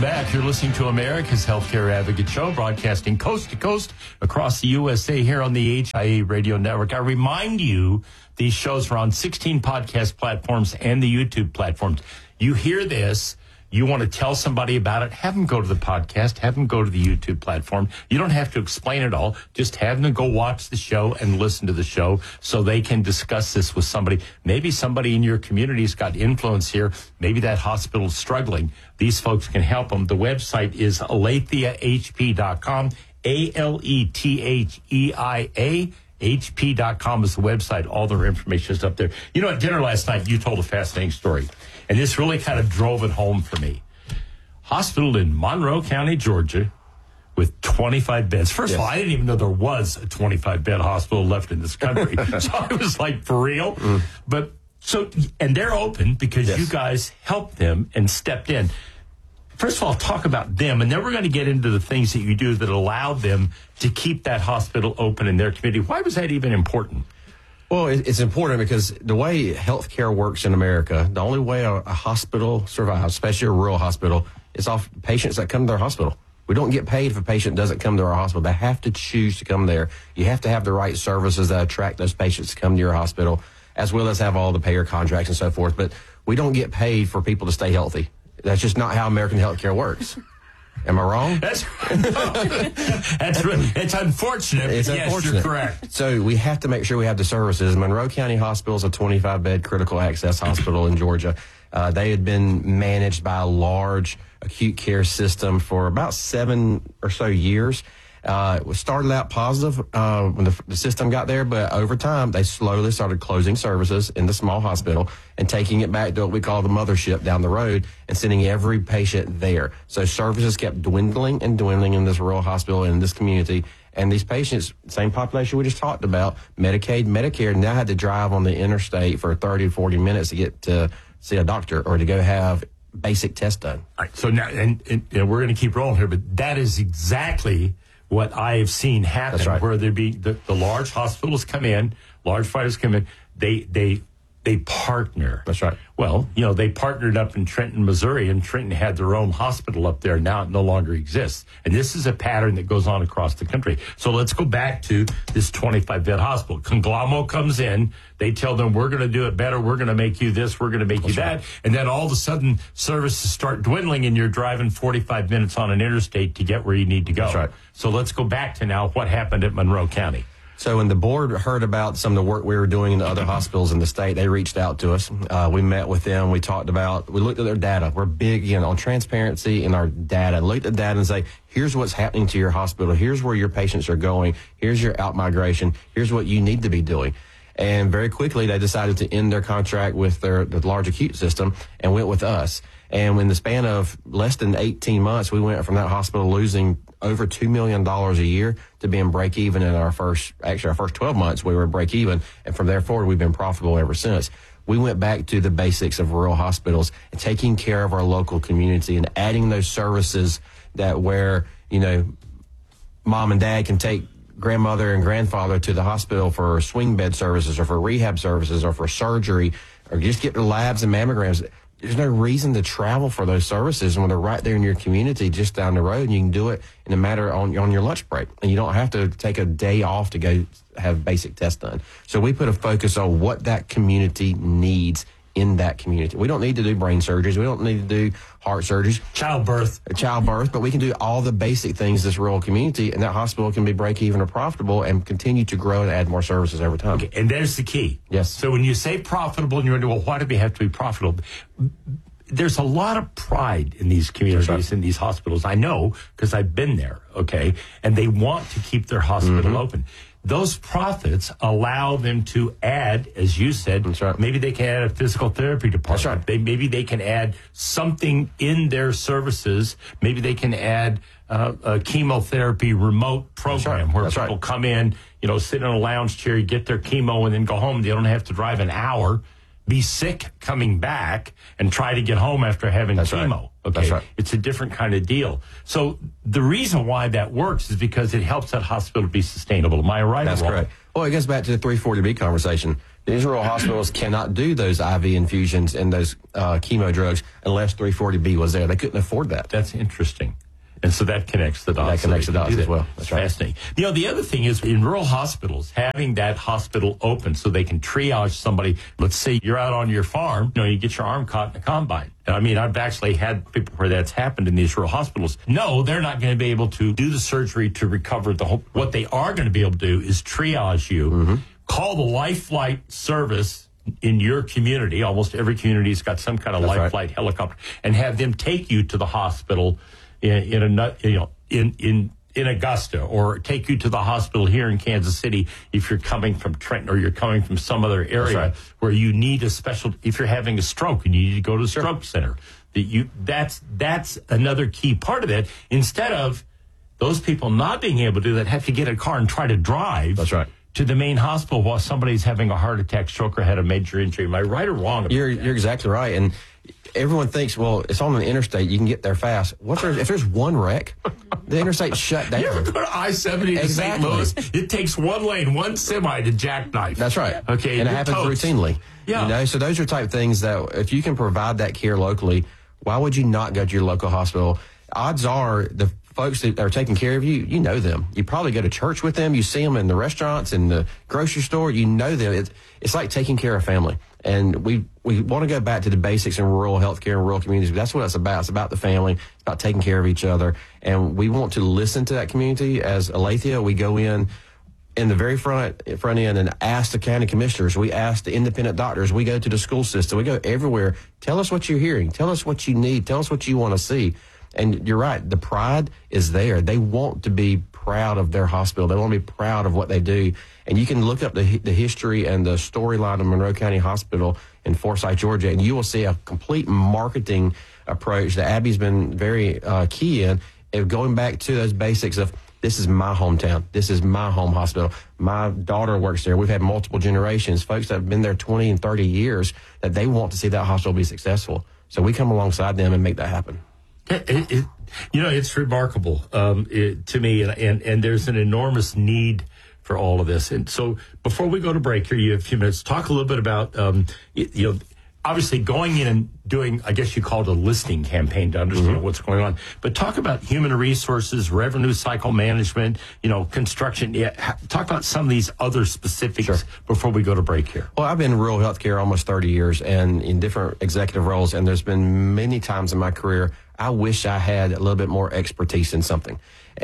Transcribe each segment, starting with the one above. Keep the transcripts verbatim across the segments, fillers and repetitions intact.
Welcome back. You're listening to America's Healthcare Advocate Show, broadcasting coast to coast across the U S A here on the H I A Radio Network. I remind you, these shows are on sixteen podcast platforms and the YouTube platforms. You hear this, you want to tell somebody about it, have them go to the podcast, have them go to the YouTube platform. You don't have to explain it all. Just have them go watch the show and listen to the show so they can discuss this with somebody. Maybe somebody in your community's got influence here. Maybe that hospital's struggling. These folks can help them. The website is aletheia h p dot com, A L E T H E I A. H P dot com is the website. All their information is up there. You know, at dinner last night, you told a fascinating story, and this really kind of drove it home for me. Hospital in Monroe County, Georgia, with twenty-five beds. First yes. of all, I didn't even know there was a twenty-five bed hospital left in this country. So I was like, for real? Mm. But so, and they're open because yes. you guys helped them and stepped in. First of all, talk about them, and then we're going to get into the things that you do that allow them to keep that hospital open in their community. Why was that even important? Well, it's important because the way healthcare works in America, the only way a, a hospital survives, especially a rural hospital, is off patients that come to their hospital. We don't get paid if a patient doesn't come to our hospital. They have to choose to come there. You have to have the right services that attract those patients to come to your hospital, as well as have all the payer contracts and so forth. But we don't get paid for people to stay healthy. That's just not how American healthcare works. Am I wrong? That's that's it's unfortunate. It's yes, unfortunate. You're correct. So we have to make sure we have the services. Monroe County Hospital is a twenty-five bed critical access hospital in Georgia. Uh, they had been managed by a large acute care system for about seven or so years. Uh, it started out positive uh, when the, the system got there, but over time they slowly started closing services in the small hospital and taking it back to what we call the mothership down the road and sending every patient there. So services kept dwindling and dwindling in this rural hospital and in this community. And these patients, same population we just talked about, Medicaid, Medicare, now had to drive on the interstate for thirty to forty minutes to get to see a doctor or to go have basic tests done. All right, so now, and, and, and we're going to keep rolling here, but that is exactly what I have seen happen. That's right. Where there be the, the large hospitals come in, large providers come in, they they they partner. That's right. Well, you know, they partnered up in Trenton, Missouri, and Trenton had their own hospital up there. Now it no longer exists. And this is a pattern that goes on across the country. So let's go back to this twenty-five bed hospital. Conglomerates comes in. They tell them, we're going to do it better. We're going to make you this. We're going to make That's you that. Right. And then all of a sudden, services start dwindling, and you're driving forty-five minutes on an interstate to get where you need to go. That's right. So let's go back to now what happened at Monroe County. So when the board heard about some of the work we were doing in the other hospitals in the state, they reached out to us. Uh, we met with them. We talked about, we looked at their data. We're big, you know, on transparency in our data. Looked at data and say, here's what's happening to your hospital. Here's where your patients are going. Here's your out-migration. Here's what you need to be doing. And very quickly, they decided to end their contract with their the large acute system and went with us. And in the span of less than eighteen months, we went from that hospital losing over two million dollars a year to being break even in our first, actually our first twelve months, we were break even. And from there forward, we've been profitable ever since. We went back to the basics of rural hospitals and taking care of our local community and adding those services that where, you know, mom and dad can take grandmother and grandfather to the hospital for swing bed services or for rehab services or for surgery or just get the labs and mammograms. There's no reason to travel for those services when they're right there in your community, just down the road, and you can do it in a matter on, on your lunch break. And you don't have to take a day off to go have basic tests done. So we put a focus on what that community needs in that community. We don't need to do brain surgeries. We don't need to do heart surgeries. Childbirth. Childbirth, but we can do all the basic things this rural community, and that hospital can be break even or profitable and continue to grow and add more services over time. Okay, and there's the key. Yes. So when you say profitable and you're into, well, why do we have to be profitable? There's a lot of pride in these communities, right, in these hospitals. I know because I've been there, okay? And they want to keep their hospital mm-hmm. open. Those profits allow them to add, as you said, That's right. maybe they can add a physical therapy department. That's right. They, maybe they can add something in their services. Maybe they can add uh, a chemotherapy remote program right. where That's people right. come in, you know, sit in a lounge chair, get their chemo, and then go home. They don't have to drive an hour, be sick coming back, and try to get home after having That's chemo. Right. Okay, That's right. It's a different kind of deal. So the reason why that works is because it helps that hospital be sustainable. Am I right? That's or wrong? correct. Well, it goes back to the three forty B conversation. These rural hospitals cannot do those I V infusions and those uh, chemo drugs unless three forty B was there. They couldn't afford that. That's interesting. And so that connects the dots. That connects so the dots as well. That's right. Fascinating. You know, the other thing is in rural hospitals, having that hospital open so they can triage somebody. Let's say you're out on your farm, you know, you get your arm caught in a combine. And I mean, I've actually had people where that's happened in these rural hospitals. No, they're not going to be able to do the surgery to recover the whole. What they are going to be able to do is triage you, mm-hmm. call the Life Flight service in your community. Almost every community's got some kind of That's Life right. Flight helicopter, and have them take you to the hospital in, in a, you know, in, in, in Augusta, or take you to the hospital here in Kansas City if you're coming from Trenton or you're coming from some other area right. where you need a special, if you're having a stroke and you need to go to the sure. stroke center. That you, that's, that's another key part of it. Instead of those people not being able to do that, have to get a car and try to drive. That's right. To the main hospital while somebody's having a heart attack, stroke, or had a major injury. Am I right or wrong about You're, that? you're exactly right. And everyone thinks, well, it's on an interstate. You can get there fast. What if there's, if there's one wreck? The interstate's shut down. You ever go to I seventy to Exactly. Saint Louis? It takes one lane, one semi to jackknife. That's right. Okay, and it you're happens toast. routinely. Yeah. You know, so those are type things that if you can provide that care locally, why would you not go to your local hospital? Odds are the folks that are taking care of you, you know them. You probably go to church with them. You see them in the restaurants, in the grocery store. You know them. It's, it's like taking care of family. And we, we want to go back to the basics in rural healthcare and rural communities. That's what it's about. It's about the family. It's about taking care of each other. And we want to listen to that community. As Aletheia, we go in in the very front front end and ask the county commissioners. We ask the independent doctors. We go to the school system. We go everywhere. Tell us what you're hearing. Tell us what you need. Tell us what you want to see. And you're right. The pride is there. They want to be proud of their hospital. They want to be proud of what they do. And you can look up the the history and the storyline of Monroe County Hospital in Forsyth, Georgia, and you will see a complete marketing approach that Abby's been very uh, key in, of going back to those basics of, this is my hometown. This is my home hospital. My daughter works there. We've had multiple generations, folks that have been there twenty and thirty years, that they want to see that hospital be successful. So we come alongside them and make that happen. It, it, it, you know, it's remarkable um, it, to me, and, and, and there's an enormous need for all of this. And so before we go to break here, you have a few minutes, talk a little bit about, um, you know, obviously going in and doing, I guess you call it a listening campaign to understand mm-hmm. what's going on. But talk about human resources, revenue cycle management, you know, construction. Yeah, talk about some of these other specifics sure. before we go to break here. Well, I've been in rural healthcare almost thirty years and in different executive roles. And there's been many times in my career, I wish I had a little bit more expertise in something.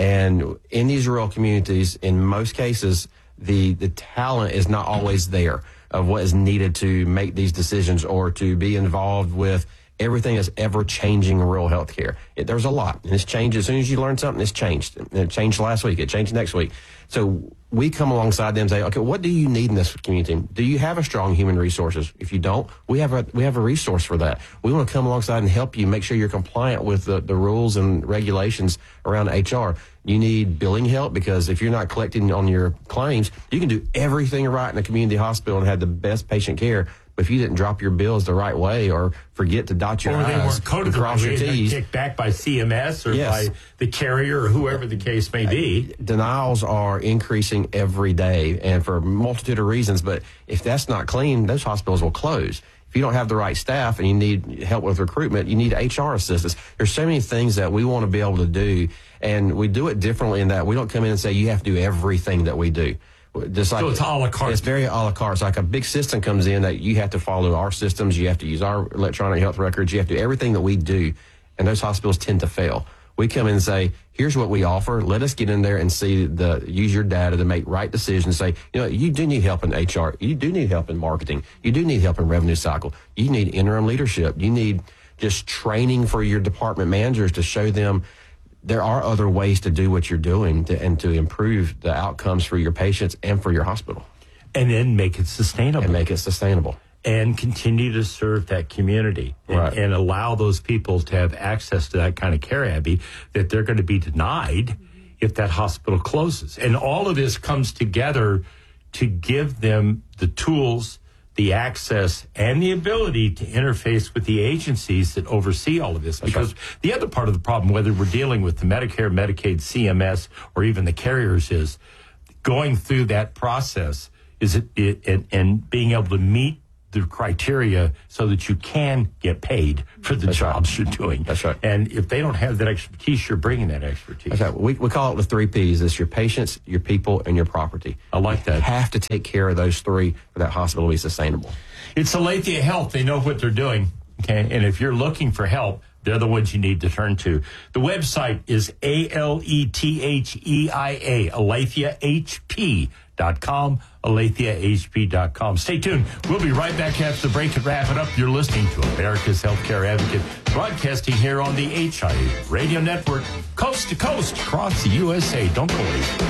And in these rural communities, in most cases, the, the talent is not always there of what is needed to make these decisions or to be involved with everything that's ever changing in rural healthcare. It, there's a lot, and it's changed. As soon as you learn something, it's changed. It changed last week. It changed next week. So we come alongside them and say, okay, what do you need in this community? Do you have a strong human resources? If you don't, we have a we have a resource for that. We want to come alongside and help you make sure you're compliant with the, the rules and regulations around H R. You need billing help, because if you're not collecting on your claims, you can do everything right in a community hospital and have the best patient care. But if you didn't drop your bills the right way or forget to dot your or I's they weren't coded and the right cross your way, T's, kicked back by C M S or yes. by the carrier or whoever the case may be. Denials are increasing every day, and for a multitude of reasons. But if that's not clean, those hospitals will close. If you don't have the right staff and you need help with recruitment, you need H R assistance. There's so many things that we want to be able to do, and we do it differently in that we don't come in and say you have to do everything that we do. Just like, so it's a la carte. It's very a la carte. It's like a big system comes in that you have to follow our systems. You have to use our electronic health records. You have to do everything that we do, and those hospitals tend to fail. We come in and say, here's what we offer. Let us get in there and see the use your data to make right decisions. Say, you know, you do need help in H R. You do need help in marketing. You do need help in revenue cycle. You need interim leadership. You need just training for your department managers to show them there are other ways to do what you're doing to, and to improve the outcomes for your patients and for your hospital. And then make it sustainable. And make it sustainable. And continue to serve that community. And, right. and allow those people to have access to that kind of care, Abby, that they're going to be denied if that hospital closes. And all of this comes together to give them the tools, the access, and the ability to interface with the agencies that oversee all of this. That's because right. the other part of the problem, whether we're dealing with the Medicare, Medicaid, C M S, or even the carriers, is going through that process. is it, it and, and being able to meet the criteria so that you can get paid for the That's jobs right. you're doing. That's right. And if they don't have that expertise, you're bringing that expertise. That's right. We, we call it the three P's. It's your patients, your people, and your property. I like that. You have to take care of those three for that hospital to be sustainable. It's Aletheia Health. They know what they're doing. Okay. And if you're looking for help, they're the ones you need to turn to. The website is A L E T H E I A, Aletheia H P dot com, Aletheia H P dot com. Stay tuned. We'll be right back after the break and wrap it up. You're listening to America's Healthcare Advocate, broadcasting here on the H I A Radio Network, coast to coast across the U S A. Don't go away.